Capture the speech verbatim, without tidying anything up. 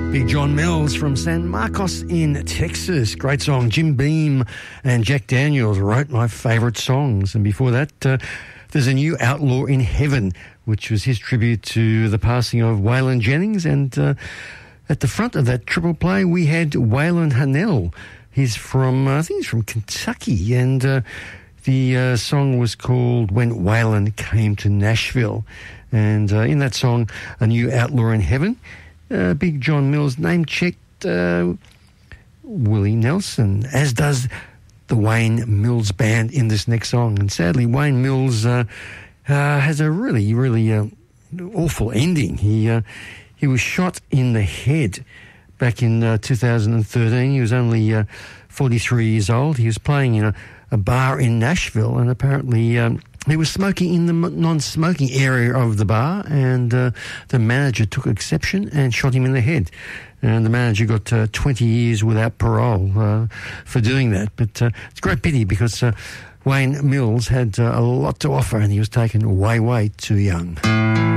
Big John Mills from San Marcos in Texas. Great song. Jim Beam and Jack Daniels wrote my favourite songs. And before that, uh, there's a New Outlaw in Heaven, which was his tribute to the passing of Waylon Jennings. And uh, at the front of that triple play, we had Waylon Hanel. He's from, uh, I think he's from Kentucky. And uh, the uh, song was called When Waylon Came to Nashville. And uh, in that song, A New Outlaw in Heaven, Uh, Big John Mills name-checked uh, Willie Nelson, as does the Wayne Mills Band in this next song. And sadly, Wayne Mills uh, uh, has a really, really uh, awful ending. He uh, he was shot in the head back in uh, two thousand thirteen. He was only uh, forty-three years old. He was playing in a, a bar in Nashville, and apparently Um, he was smoking in the non-smoking area of the bar, and uh, the manager took exception and shot him in the head. And the manager got uh, twenty years without parole uh, for doing that. But uh, it's a great pity because uh, Wayne Mills had uh, a lot to offer, and he was taken way, way too young.